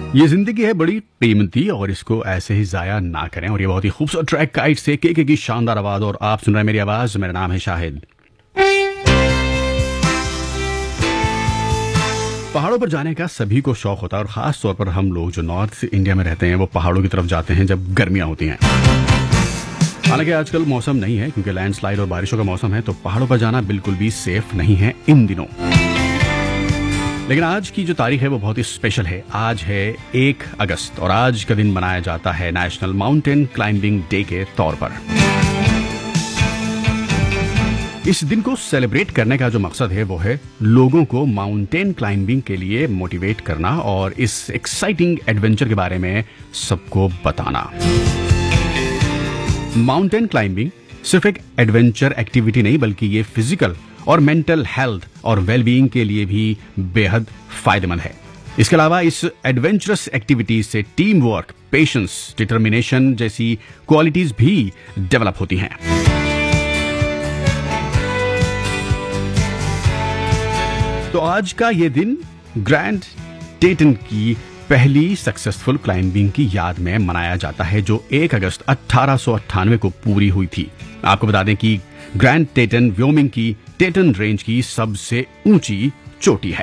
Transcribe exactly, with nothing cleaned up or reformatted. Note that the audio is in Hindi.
ये जिंदगी है बड़ी कीमती और इसको ऐसे ही जाया ना करें। और ये बहुत ही खूबसूरत ट्रैक काइट से केके की शानदार आवाज, और आप सुन रहे हैं मेरी आवाज। मेरा नाम है शाहिद। पहाड़ों पर जाने का सभी को शौक होता है, और खास तौर पर हम लोग जो नॉर्थ इंडिया में रहते हैं वो पहाड़ों की तरफ जाते हैं जब गर्मियां होती हैं। हालांकि आजकल मौसम नहीं है क्योंकि लैंडस्लाइड और बारिशों का मौसम है, तो पहाड़ों पर जाना बिल्कुल भी सेफ नहीं है इन दिनों। लेकिन आज की जो तारीख है वो बहुत ही स्पेशल है। आज है एक अगस्त और आज का दिन मनाया जाता है नेशनल माउंटेन क्लाइंबिंग डे के तौर पर। इस दिन को सेलिब्रेट करने का जो मकसद है वो है लोगों को माउंटेन क्लाइंबिंग के लिए मोटिवेट करना और इस एक्साइटिंग एडवेंचर के बारे में सबको बताना। माउंटेन क्लाइंबिंग सिर्फ एक एडवेंचर एक्टिविटी नहीं, बल्कि ये फिजिकल और मेंटल हेल्थ और वेलबीइंग के लिए भी बेहद फायदेमंद है। इसके अलावा इस एडवेंचरस एक्टिविटीज से टीम वर्क, पेशेंस, डिटर्मिनेशन जैसी क्वालिटीज भी डेवलप होती हैं। तो आज का ये दिन ग्रैंड टेटन की पहली सक्सेसफुल क्लाइंबिंग की याद में मनाया जाता है, जो एक अगस्त अठारह सौ अट्ठानवे को पूरी हुई थी। आपको बता दें कि ग्रैंड टेटन व्योमिंग की टेटन रेंज की सबसे ऊंची चोटी है।